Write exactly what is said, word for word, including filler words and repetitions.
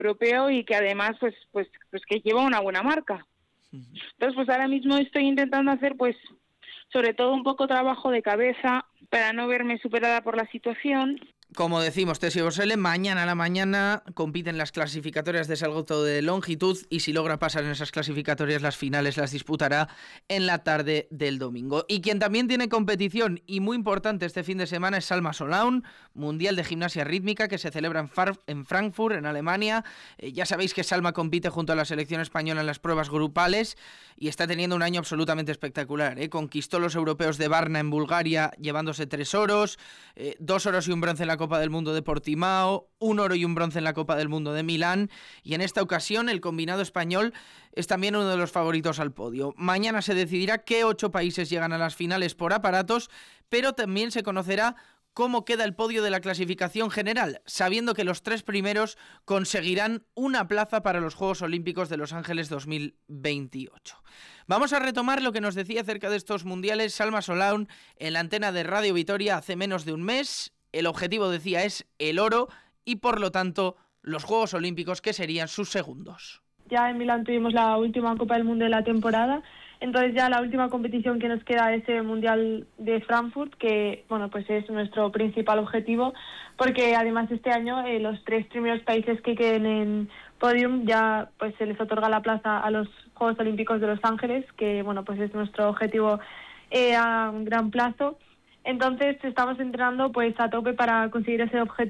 europeo y que además pues pues pues que lleva una buena marca. Entonces pues ahora mismo estoy intentando hacer pues sobre todo un poco trabajo de cabeza para no verme superada por la situación. Como decimos, Tessie Borselle, mañana a la mañana compiten las clasificatorias de salto de longitud y si logra pasar en esas clasificatorias, las finales las disputará en la tarde del domingo. Y quien también tiene competición y muy importante este fin de semana es Salma Solaun, Mundial de Gimnasia Rítmica que se celebra en, Far- en Frankfurt, en Alemania. Eh, ya sabéis que Salma compite junto a la selección española en las pruebas grupales y está teniendo un año absolutamente espectacular. ¿eh? Conquistó los europeos de Varna en Bulgaria llevándose tres oros, eh, dos oros y un bronce en la Copa del Mundo de Portimao, un oro y un bronce en la Copa del Mundo de Milán, y en esta ocasión el combinado español es también uno de los favoritos al podio. Mañana se decidirá qué ocho países llegan a las finales por aparatos, pero también se conocerá cómo queda el podio de la clasificación general, sabiendo que los tres primeros conseguirán una plaza para los Juegos Olímpicos de Los Ángeles dos mil veintiocho. Vamos a retomar lo que nos decía acerca de estos mundiales Salma Solaun en la antena de Radio Vitoria hace menos de un mes. El objetivo, decía, es el oro y, por lo tanto, los Juegos Olímpicos, que serían sus segundos. Ya en Milán tuvimos la última Copa del Mundo de la temporada, entonces ya la última competición que nos queda es el Mundial de Frankfurt, que bueno pues es nuestro principal objetivo, porque además este año eh, los tres primeros países que queden en podium ya pues se les otorga la plaza a los Juegos Olímpicos de Los Ángeles, que bueno pues es nuestro objetivo eh, a un gran plazo. Entonces estamos entrenando pues a tope para conseguir ese objetivo.